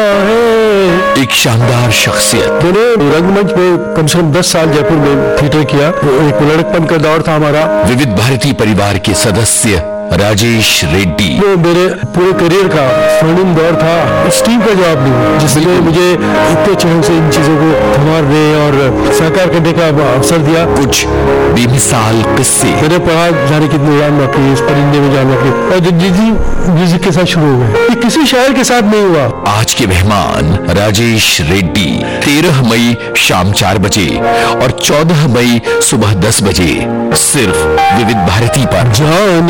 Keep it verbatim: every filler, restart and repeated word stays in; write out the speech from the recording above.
एक शानदार शख्सियत। मैंने रंगमंच पे कम से कम दस साल जयपुर में थिएटर किया। एक लड़कपन का दौर था हमारा। विविध भारती परिवार के सदस्य राजेश रेड्डी। वो मेरे पूरे करियर का स्वर्णिम दौर था। इस टीम का जवाब नहीं, जिसने मुझे इतने चरण से इन चीजों को संवारने और साकार करने का अवसर दिया। कुछ बेमिसाल किस्से। मैंने पढ़ा जाने कितनी उड़ान बाकी, इस परिंदे में जान बाकी, और जो निजी म्यूजिक के साथ शुरू हो गए। ये किसी शायर के साथ नहीं हुआ। आज के मेहमान राजेश रेड्डी तेरह मई शाम चार बजे और चौदह मई सुबह दस बजे सिर्फ विविध भारती पर। जान